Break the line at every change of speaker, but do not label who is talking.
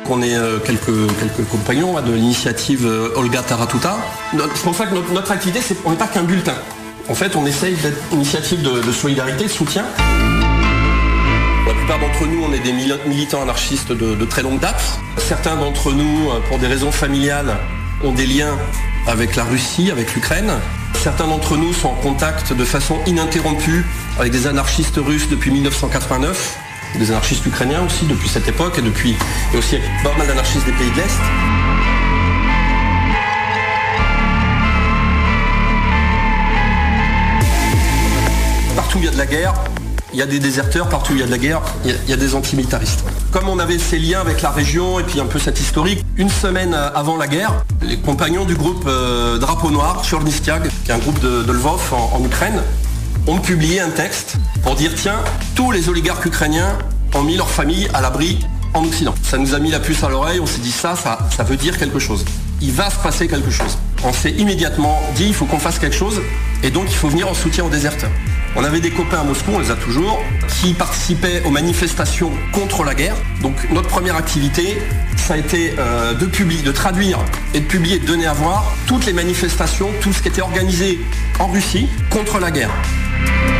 On est quelques compagnons de l'initiative Olga Taratuta. C'est pour ça que notre activité, on n'est pas qu'un bulletin. En fait, on essaye d'être une initiative de solidarité, de soutien. La plupart d'entre nous, on est des militants anarchistes de très longue date. Certains d'entre nous, pour des raisons familiales, ont des liens avec la Russie, avec l'Ukraine. Certains d'entre nous sont en contact de façon ininterrompue avec des anarchistes russes depuis 1989, des anarchistes ukrainiens aussi depuis cette époque et aussi avec pas mal d'anarchistes des pays de l'Est. Partout où il y a de la guerre, il y a des déserteurs, partout où il y a de la guerre, il y a des antimilitaristes. Comme on avait ces liens avec la région et puis un peu cette historique, une semaine avant la guerre, les compagnons du groupe Drapeau Noir, Chornistiag, qui est un groupe de Lvov en Ukraine, ont publié un texte pour dire tiens, tous les oligarques ukrainiens ont mis leur famille à l'abri en Occident. Ça nous a mis la puce à l'oreille, on s'est dit ça veut dire quelque chose. Il va se passer quelque chose. On s'est immédiatement dit il faut qu'on fasse quelque chose et donc il faut venir en soutien aux déserteurs. On avait des copains à Moscou, on les a toujours, qui participaient aux manifestations contre la guerre. Donc notre première activité, ça a été de traduire et de publier, de donner à voir toutes les manifestations, tout ce qui était organisé en Russie contre la guerre.